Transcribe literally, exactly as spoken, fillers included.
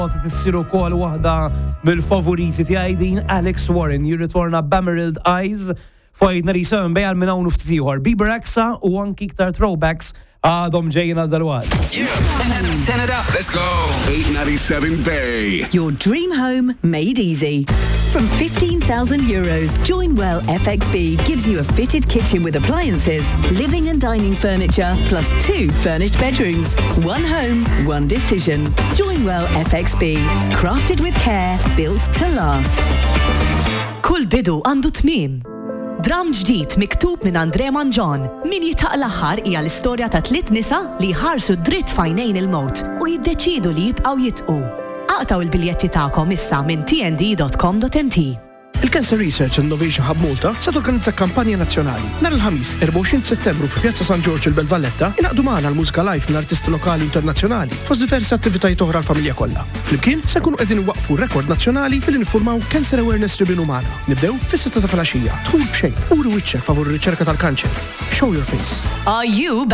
Tissiru kol waħda mill-favoriti tiegħi din Alex Warren jirritorna B'Emerald Eyes f'għidna li seven bejn minn hawn ftit ieħor. Bieber Rexha u anki iktar throwbacks għadhom ġejjin għal dalwaqt. Turn it up, let's go. eight ninety-seven Bay. Your dream home made easy. From fifteen thousand euros, Joinwell F X B gives you a fitted kitchen with appliances, living and dining furniture, plus two furnished bedrooms. One home, one decision. Joinwell F X B. Crafted with care, built to last. Kull bidu għandu tmiem. Dram ġdid miktub minn Andre Manġon. Min jitaq l-aħħar hija l-istorja ta' tliet nisa li ħarsu dritt fajnejn il-mowt u jiddeċidu li jibqgħu jitqu. Aqtaw il-biljetti tagħkom issa minn t n d dot com dot m t. Il-Cancer Research Innovation Hub Malta se torganizza kampanja nazzjonali. Nhar il-ħamis, erba' Settembru fi Pjazza San George il-Belvalletta, inaqdu magħna l-mużika live minn artisti lokali u internazzjonali fost diversi attivitajiet oħra l-familja kollha. Flimkien se nkunu qegħdin iwaqfu rekord nazzjonali billi niffurmaw Cancer Awareness Ribbon Umana. Nibdew fis-sitta ta' filgħaxija. Dħul b'xejn, uri wiċċek favur ir-riċerka tal-kanċer. Show your face. Are you